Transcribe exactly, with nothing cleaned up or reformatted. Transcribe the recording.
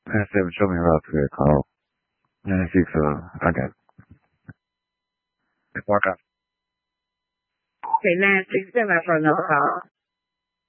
nine seven, show me a route to that call. nine six, uh, I got it. Mark out. Okay, nine six seven for another call.